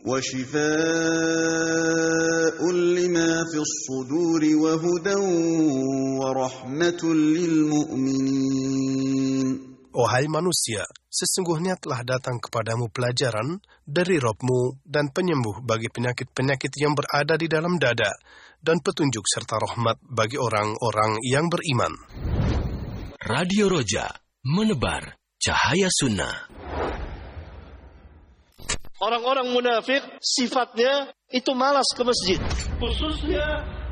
وَشِفَاءٌ لِمَا فِي الصُّدُورِ وَهُدًى وَرَحْمَةٌ لِلْمُؤْمِنِينَ. Wahai manusia, sesungguhnya telah datang kepadamu pelajaran dari Rabb-mu dan penyembuh bagi penyakit-penyakit yang berada di dalam dada, dan petunjuk serta rahmat bagi orang-orang yang beriman. Radio Roja, menebar cahaya sunnah. Orang-orang munafik sifatnya itu malas ke masjid. Khususnya